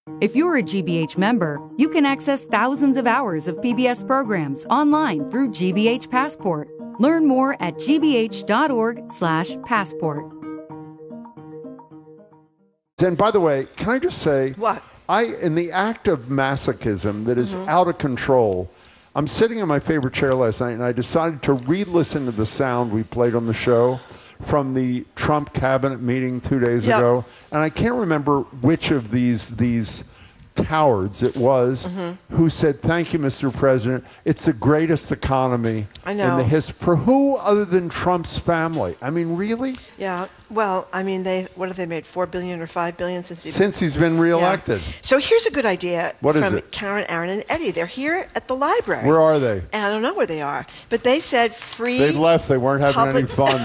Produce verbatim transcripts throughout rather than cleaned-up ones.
If you're a G B H member, you can access thousands of hours of P B S programs online through G B H Passport. Learn more at gbh.org slash passport. And by the way, can I just say, what? I, in the act of masochism that is Mm-hmm. out of control, I'm sitting in my favorite chair last night and I decided to re-listen to the sound we played on the show from the Trump cabinet meeting two days Yep. ago. And I can't remember which of these these cowards it was Mm-hmm. who said, "Thank you, Mister President. It's the greatest economy I in know. the history." For who other than Trump's family? I mean, really? Yeah. Well, I mean, they what have they made? Four billion or five billion since he Since he's been reelected. Yeah. So here's a good idea What is from it? Karen, Aaron, and Eddie. They're here at the library. Where are they? And I don't know where they are, but they said free. They left. They weren't having public- any fun.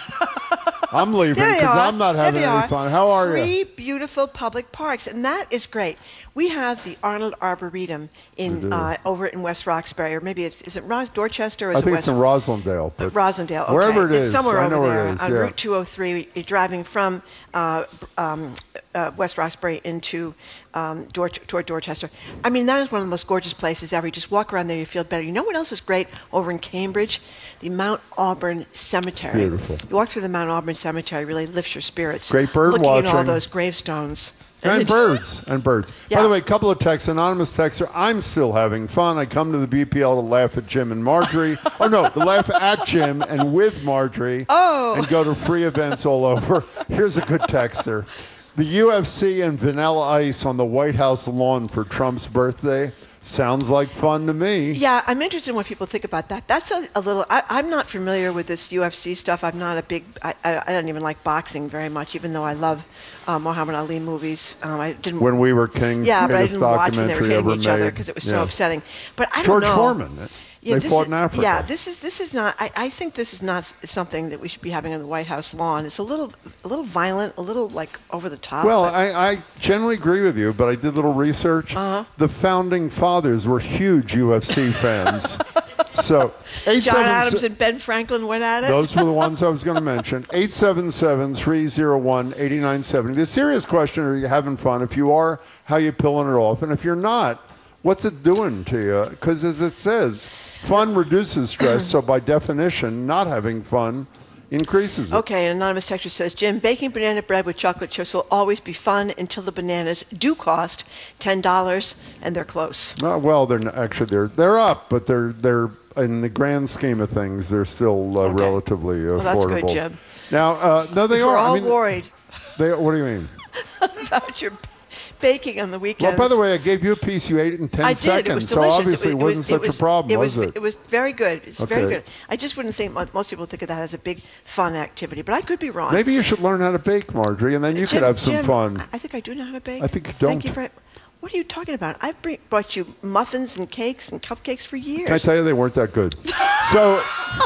I'm leaving There they because are. I'm not There having they any are. fun. How are Free, you? beautiful public parks, and that is great. We have the Arnold Arboretum We in do. uh, over in West Roxbury, or maybe it's is it Ros- Dorchester or is I it think West? it's in Roslindale. But Rosendale. Okay. Wherever it It's is. somewhere I over know where there it is. on yeah. Route two oh three. You're driving from uh, um, uh, West Roxbury into um, Dor- toward Dorchester. I mean, that is one of the most gorgeous places ever. You just walk around there, you feel better. You know what else is great over in Cambridge? The Mount Auburn Cemetery. Beautiful. You walk through the Mount Auburn Cemetery, really lifts your spirits. Great bird Looking at all watching. those gravestones. And birds. And birds. Yeah. By the way, a couple of texts. Anonymous texter, I'm still having fun. I come to the B P L to laugh at Jim and Marjorie. oh, no, to laugh at Jim and with Marjorie. Oh. And go to free events all over. Here's a good texter. The U F C and Vanilla Ice on the White House lawn for Trump's birthday. Sounds like fun to me. Yeah, I'm interested in what people think about that. That's a, a little. I, I'm not familiar with this U F C stuff. I'm not a big. I, I, I don't even like boxing very much, even though I love uh, Muhammad Ali movies. Um, I didn't. When We Were Kings. Yeah, but I greatest didn't watch when they were documentary hitting ever each other made. because it was so Yeah. upsetting. But I don't George know. Foreman. Yeah, they this fought is- in Africa. Yeah, this is this is not. I, I think this is not something that we should be having on the White House lawn. It's a little a little violent, a little like over the top. Well, but- I, I generally agree with you, but I did a little research. Uh-huh. The founding fathers were huge U F C fans. So, eight John seven Adams se- and Ben Franklin went at it. those were the ones I was going to mention. eight seven seven, three oh one, eight nine seven zero. The serious question, are you having fun? If you are, how you pulling it off? And if you're not, what's it doing to you? Because as it says, fun reduces stress, so by definition, not having fun increases it. Okay, an anonymous texter says, Jim, baking banana bread with chocolate chips will always be fun until the bananas do cost ten dollars and they're close. Uh, well, they're not, actually they're they're up, but they're they're in the grand scheme of things, they're still uh, Okay. relatively affordable. Well, that's good, Jim. Now, uh, no, they We're are. all I mean, worried They, what do you mean? about your baking on the weekends. Well, by the way, I gave you a piece. You ate it in ten I did. seconds, It was so delicious. obviously it, was- wasn't such was- a problem, it was, was, it? It was very good. It's very Okay. good. I just wouldn't think mo- most people think of that as a big fun activity, but I could be wrong. Maybe you should learn how to bake, Marjorie, and then you Jim, could have some Jim, fun. I think I do know how to bake. I think you Thank don't. you for. What are you talking about? I've bring, brought you muffins and cakes and cupcakes for years. Can I tell you, they weren't that good. So,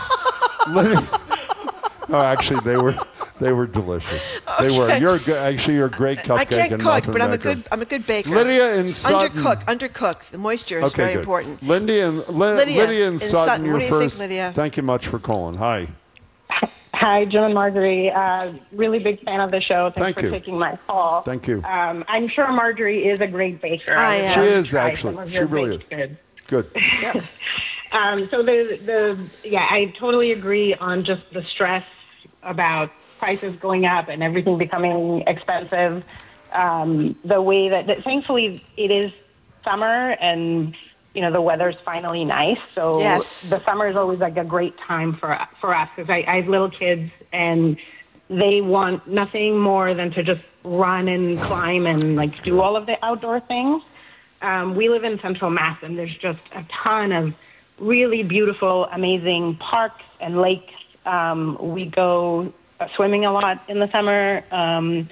let me, oh, actually, they were they were delicious. They were. Okay. You're a good, actually you're a great cupcake I can't and cook, muffin but I'm a maker. good I'm a good baker. Lydia in Sutton. Undercook, undercook. The moisture is Okay, very good. important. Lydia and Li- Lydia Lydia in in Sutton, Sutton. you're What do you think, first. Lydia? Thank you much for calling. Hi. Hi, Jim and Marjorie. Uh, really big fan of the show. Thanks Thank for you. taking my call. Thank you. Um, I'm sure Marjorie is a great baker. I would am. love She to is, try actually. some of She your really baked is. goods. Good. Yep. Um, so the the yeah, I totally agree on just the stress about prices going up and everything becoming expensive. Um, the way that, that thankfully it is summer and you know the weather's finally nice. So Yes. the summer is always like a great time for for us because I, I have little kids and they want nothing more than to just run and climb and like do all of the outdoor things. Um, we live in Central Mass, and there's just a ton of really beautiful, amazing parks and lakes. Um, we go uh, swimming a lot in the summer. Um,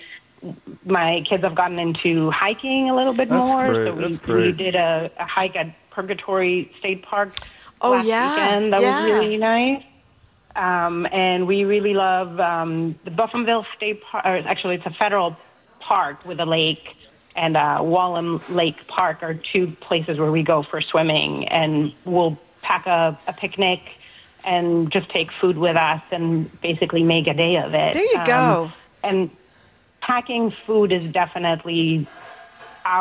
my kids have gotten into hiking a little bit That's more. great. So we, That's great. we did a, a hike at Purgatory State Park Oh, last yeah. weekend. That Yeah. was really nice. Um, and we really love um, the Buffinville State Park. Or actually, it's a federal park with a lake, and uh, Wallem Lake Park are two places where we go for swimming. And we'll pack a, a picnic and just take food with us and basically make a day of it. There you Um, go. And packing food is definitely